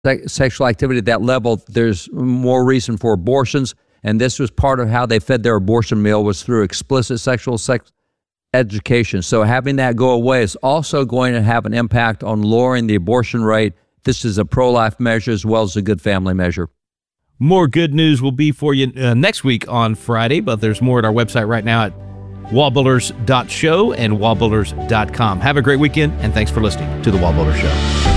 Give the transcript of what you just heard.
sexual activity at that level, there's more reason for abortions. And this was part of how they fed their abortion meal, was through explicit sexual education. So having that go away is also going to have an impact on lowering the abortion rate. This is a pro-life measure as well as a good family measure. More good news will be for you next week on Friday, but there's more at our website right now at wallbuilders.show and wallbuilders.com. Have a great weekend, and thanks for listening to The Wall Builder Show.